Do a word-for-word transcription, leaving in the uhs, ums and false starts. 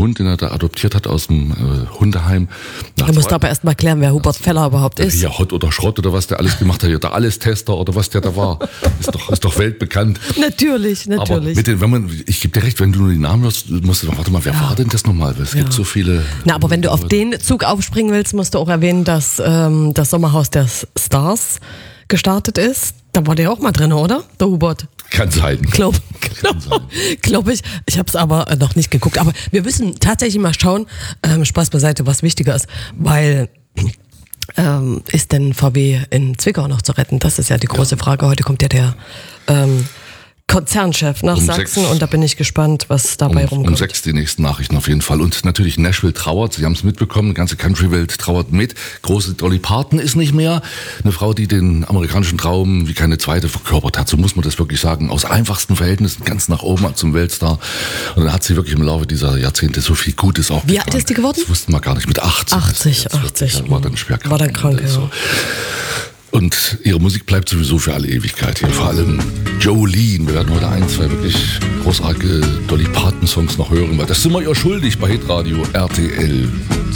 Hund, den er da adoptiert hat aus dem äh, Hundeheim. Du musst aber erst mal klären, wer Hubert Feller überhaupt ist. Ja, Hot oder Schrott oder was der alles gemacht hat, der Alles-Tester oder was der da war. Ist doch, ist doch weltbekannt. Natürlich, natürlich. Aber mit den, wenn man, ich gebe dir recht, wenn du nur die Namen hörst, musst du, warte mal, wer ja. war denn das nochmal? Es ja. gibt so viele. Na, aber wenn du auf den Zug aufspringen willst, musst du auch erwähnen, dass ähm, das Sommerhaus der Stars gestartet ist. Da war der auch mal drin, oder? Der Hubert. Kann sein. Glaube glaub, glaub ich. Ich habe es aber noch nicht geguckt. Aber wir müssen tatsächlich mal schauen, ähm, Spaß beiseite, was wichtiger ist. Weil ähm, ist denn V W in Zwickau noch zu retten? Das ist ja die große ja. Frage. Heute kommt ja der ähm, Konzernchef nach um Sachsen sechs. Und da bin ich gespannt, was dabei um, rumkommt. Um sechs die nächsten Nachrichten auf jeden Fall. Und natürlich Nashville trauert, Sie haben es mitbekommen, die ganze Country-Welt trauert mit. Große Dolly Parton ist nicht mehr. Eine Frau, die den amerikanischen Traum wie keine zweite verkörpert hat. So muss man das wirklich sagen. Aus einfachsten Verhältnissen ganz nach oben zum Weltstar. Und dann hat sie wirklich im Laufe dieser Jahrzehnte so viel Gutes auch Wie getan. alt ist die geworden? Das wussten wir gar nicht. Mit achtzig. achtzig, achtzig. War dann schwer krank. War dann krank, ja. So. Und ihre Musik bleibt sowieso für alle Ewigkeit hier. Vor allem Jolene. Wir werden heute ein, zwei wirklich großartige Dolly Parton Songs noch hören, weil das sind wir ihr schuldig bei Hitradio R T L.